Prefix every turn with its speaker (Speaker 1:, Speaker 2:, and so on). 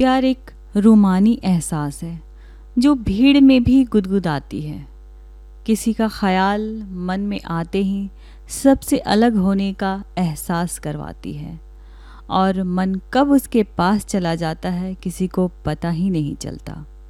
Speaker 1: प्यार एक रूमानी एहसास है जो भीड़ में भी गुदगुदाती है। किसी का ख्याल मन में आते ही सबसे अलग होने का एहसास करवाती है और मन कब उसके पास चला जाता है किसी को पता ही नहीं चलता।